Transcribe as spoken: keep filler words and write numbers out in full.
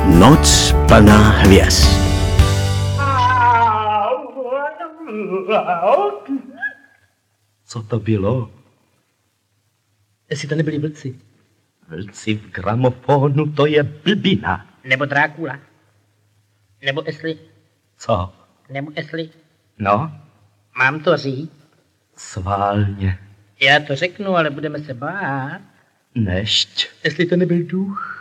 Noc plná hvězd. Co to bylo? Jestli to nebyli vlci. Vlci v gramofonu, to je blbina. Nebo Drákula. Nebo jestli... Co? Nebo jestli... No? Mám to říct? Sválně. Já to řeknu, ale budeme se bát. Nešť, jestli to nebyl duch.